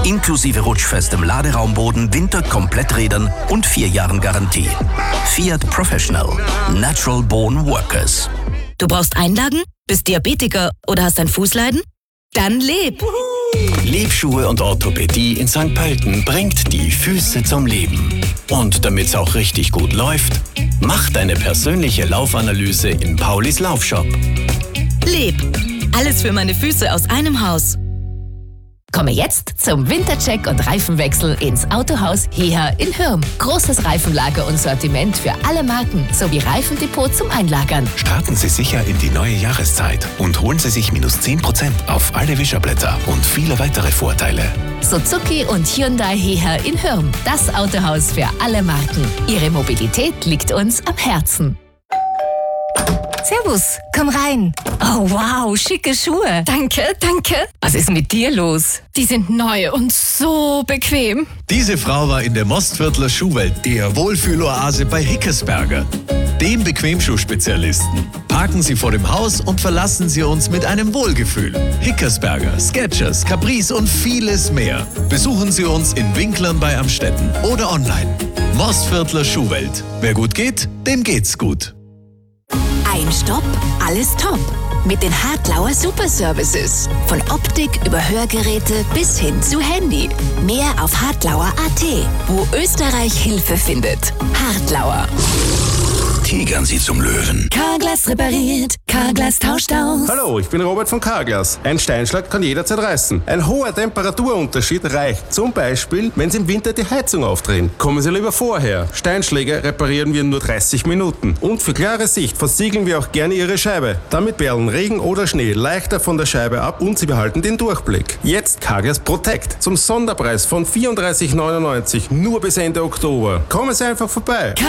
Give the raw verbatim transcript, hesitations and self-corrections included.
Inklusive rutschfestem Laderaumboden, Winterkompletträdern und vier Jahren Garantie. Fiat Professional. Natural Born Workers. Du brauchst Einlagen? Bist Diabetiker oder hast ein Fußleiden? Dann leb! Lebschuhe und Orthopädie in Sankt Pölten bringt die Füße zum Leben. Und damit's auch richtig gut läuft, mach deine persönliche Laufanalyse in Paulis Laufshop. Leb! Alles für meine Füße aus einem Haus. Komme jetzt zum Wintercheck und Reifenwechsel ins Autohaus Heha in Hürm. Großes Reifenlager und Sortiment für alle Marken sowie Reifendepot zum Einlagern. Starten Sie sicher in die neue Jahreszeit und holen Sie sich minus zehn Prozent auf alle Wischerblätter und viele weitere Vorteile. Suzuki und Hyundai Heha in Hürm. Das Autohaus für alle Marken. Ihre Mobilität liegt uns am Herzen. Servus, komm rein. Oh wow, schicke Schuhe. Danke, danke. Was ist mit dir los? Die sind neu und so bequem. Diese Frau war in der Mostviertler Schuhwelt, der Wohlfühloase bei Hickersberger, dem Bequemschuhspezialisten. Parken Sie vor dem Haus und verlassen Sie uns mit einem Wohlgefühl. Hickersberger, Skechers, Caprice und vieles mehr. Besuchen Sie uns in Winklern bei Amstetten oder online. Mostviertler Schuhwelt. Wer gut geht, dem geht's gut. Ein Stopp, alles top. Mit den Hartlauer Super Services. Von Optik über Hörgeräte bis hin zu Handy. Mehr auf hartlauer punkt at, wo Österreich Hilfe findet. Hartlauer. Tigern Sie zum Löwen. Carglass repariert, Carglass tauscht aus. Hallo, ich bin Robert von Carglass. Ein Steinschlag kann jederzeit reißen. Ein hoher Temperaturunterschied reicht zum Beispiel, wenn Sie im Winter die Heizung aufdrehen. Kommen Sie lieber vorher. Steinschläge reparieren wir in nur dreißig Minuten. Und für klare Sicht versiegeln wir auch gerne Ihre Scheibe. Damit perlen Regen oder Schnee leichter von der Scheibe ab und Sie behalten den Durchblick. Jetzt Carglass Protect zum Sonderpreis von vierunddreißig neunundneunzig nur bis Ende Oktober. Kommen Sie einfach vorbei.